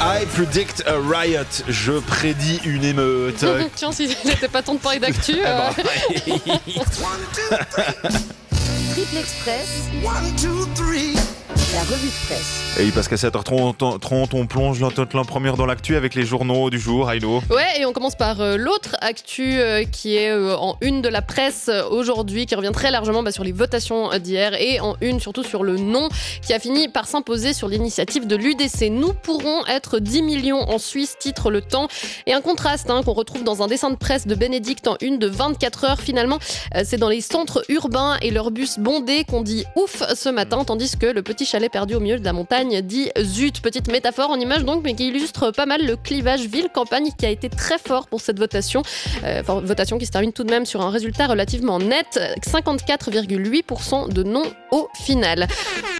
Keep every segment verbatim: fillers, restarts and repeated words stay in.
I predict a riot. Je prédis une émeute. Tiens, si n'était pas temps de parler d'actu. Eh euh... ben, Triple Express, la revue de presse. Et oui, parce qu'à sept heures trente, on plonge la première dans l'actu avec les journaux du jour. Aïno. Ouais, et on commence par euh, l'autre actu euh, qui est euh, en une de la presse euh, aujourd'hui, qui revient très largement bah, sur les votations euh, d'hier et en une surtout sur le non qui a fini par s'imposer sur l'initiative de l'U D C. Nous pourrons être dix millions en Suisse, titre Le Temps. Et un contraste hein, qu'on retrouve dans un dessin de presse de Bénédicte en une de vingt-quatre heures. Finalement, euh, c'est dans les centres urbains et leurs bus bondés qu'on dit ouf ce matin, tandis que le petit chalet perdu au milieu de la montagne dit zut. Petite métaphore en image donc, mais qui illustre pas mal le clivage ville-campagne qui a été très fort pour cette votation. Euh, votation qui se termine tout de même sur un résultat relativement net, cinquante-quatre virgule huit pour cent de non au final.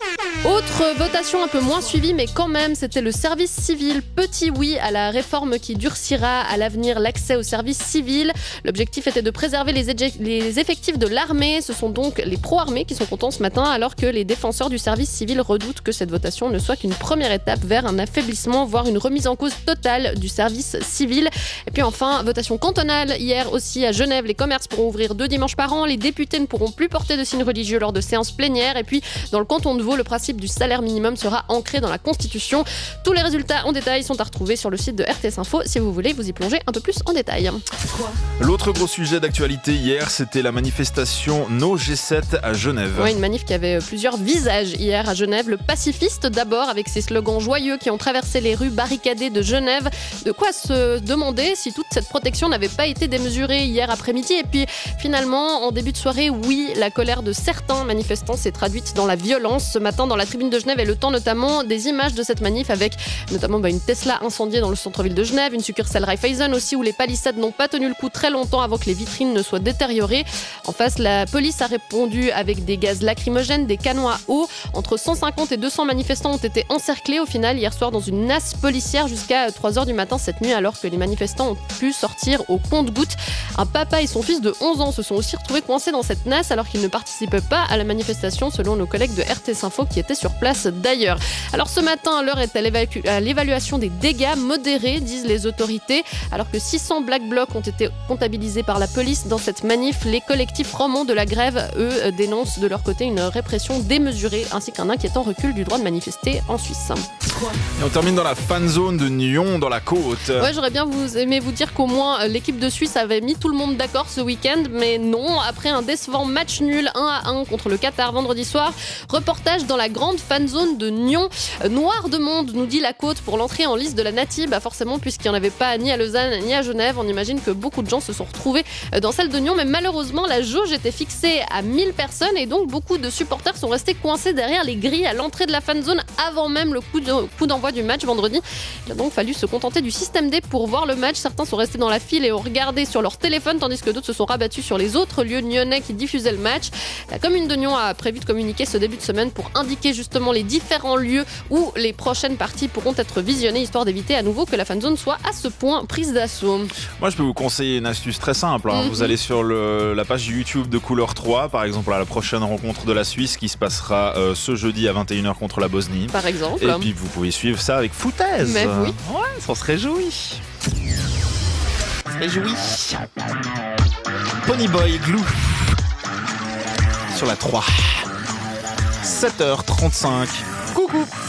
Autre votation un peu moins suivie, mais quand même, c'était le service civil. Petit oui à la réforme qui durcira à l'avenir l'accès au service civil. L'objectif était de préserver les, éje- les effectifs de l'armée. Ce sont donc les pro-armés qui sont contents ce matin, alors que les défenseurs du service civil redoutent que cette votation ne soit qu'une première étape vers un affaiblissement, voire une remise en cause totale du service civil. Et puis enfin, votation cantonale. Hier aussi à Genève, les commerces pourront ouvrir deux dimanches par an. Les députés ne pourront plus porter de signes religieux lors de séances plénières. Et puis, dans le canton de Vaud, le principe du salaire minimum sera ancré dans la Constitution. Tous les résultats en détail sont à retrouver sur le site de R T S Info si vous voulez vous y plonger un peu plus en détail. L'autre gros sujet d'actualité hier, c'était la manifestation No G sept à Genève. Oui, une manif qui avait plusieurs visages hier à Genève. Le pacifiste d'abord, avec ses slogans joyeux qui ont traversé les rues barricadées de Genève. De quoi se demander si toute cette protection n'avait pas été démesurée hier après-midi. Et puis finalement, en début de soirée, oui, la colère de certains manifestants s'est traduite dans la violence. Ce matin, dans la tribune de Genève et Le Temps notamment, des images de cette manif avec notamment bah, une Tesla incendiée dans le centre-ville de Genève, une succursale Raiffeisen aussi où les palissades n'ont pas tenu le coup très longtemps avant que les vitrines ne soient détériorées. En face, la police a répondu avec des gaz lacrymogènes, des canons à eau. Entre cent cinquante et deux cents manifestants ont été encerclés au final hier soir dans une nasse policière jusqu'à trois heures du matin cette nuit, alors que les manifestants ont pu sortir au compte-gouttes. Un papa et son fils de onze ans se sont aussi retrouvés coincés dans cette nasse alors qu'ils ne participaient pas à la manifestation selon nos collègues de R T S Info qui étaient sur place d'ailleurs. Alors ce matin, l'heure est à, l'évacu- à l'évaluation des dégâts modérés, disent les autorités. Alors que six cents black blocs ont été comptabilisés par la police dans cette manif, les collectifs romans de la grève, eux, dénoncent de leur côté une répression démesurée ainsi qu'un inquiétant recul du droit de manifester en Suisse. Et on termine dans la fan zone de Nyon, dans la côte. Ouais, j'aurais bien vous aimé vous dire qu'au moins l'équipe de Suisse avait mis tout le monde d'accord ce week-end, mais non, après un décevant match nul un à un contre le Qatar vendredi soir, reportage dans la grande fan zone de Nyon. Noir de monde, nous dit la côte, pour l'entrée en liste de la Nati, bah forcément puisqu'il n'y en avait pas ni à Lausanne ni à Genève, on imagine que beaucoup de gens se sont retrouvés dans celle de Nyon, mais malheureusement la jauge était fixée à mille personnes et donc beaucoup de supporters sont restés coincés derrière les grilles à l'entrée de la fan zone avant même le coup, de, coup d'envoi du match vendredi. Il a donc fallu se contenter du système D pour voir le match. Certains sont restés dans la file et ont regardé sur leur téléphone, tandis que d'autres se sont rabattus sur les autres lieux nyonnais qui diffusaient le match. La commune de Nyon a prévu de communiquer ce début de semaine pour indiquer justement les différents lieux où les prochaines parties pourront être visionnées, histoire d'éviter à nouveau que la fan zone soit à ce point prise d'assaut. Moi, je peux vous conseiller une astuce très simple. Hein. Mm-hmm. Vous allez sur le, la page YouTube de Couleur trois, par exemple, à la prochaine rencontre de la Suisse qui se passera euh, ce jeudi à vingt et une heures contre la Bosnie. Par exemple. Et puis, vous pouvez suivre ça avec foutaise. Mais oui. Ouais, ça se réjouit. Ça se réjouit. Ponyboy Glue. Sur la trois. sept heures trente-cinq. Coucou.